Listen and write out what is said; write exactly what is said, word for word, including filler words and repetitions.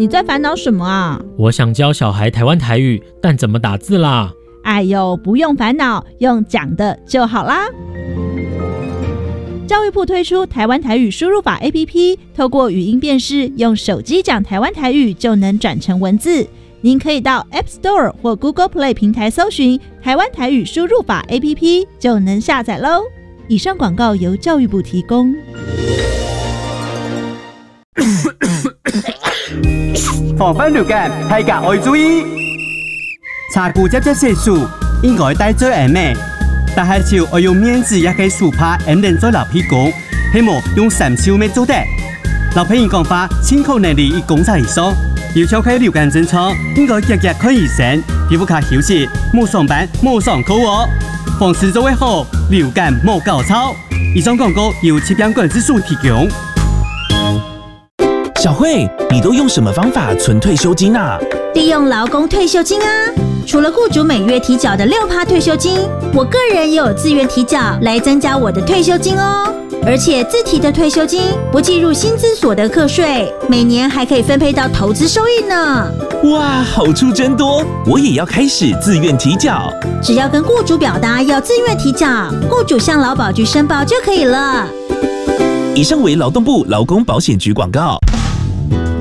你在烦恼什么啊？ 我想教小孩台湾台语，但怎么打字啦？ 哎呦，不用烦恼，用讲的就好啦。教育部推出台湾台语输入法 A P P， 透过语音辨识，用手机讲台湾台语就能转成文字。您可以到 App Store 或 Google Play 平台搜寻台湾台语输入法 A P P， 就能下载喽。以上广告由教育部提供。 防范流感，大家要注意。查久接接細數，應該戴嘴眼咩？但係就要用面紙也可以super M 人做老屁股，希望用三手咩做得。老朋友講法，清口能力已工作以上，要超開流感症狀，應該日日看醫生，皮膚卡休息，冇上班冇上課哦。防治做得好，流感冇搞臭。以上廣告由疾病管制署提供。 小慧，你都用什麼方法存退休金啊？ 利用勞工退休金啊！除了雇主每月提繳的六趴退休金，我個人也有自願提繳來增加我的退休金哦。而且自提的退休金不計入薪資所得課稅，每年還可以分配到投資收益呢。 哇，好處真多！我也要開始自願提繳。 只要跟雇主表達要自願提繳，雇主向勞保局申報就可以了。 以上為勞動部勞工保險局廣告。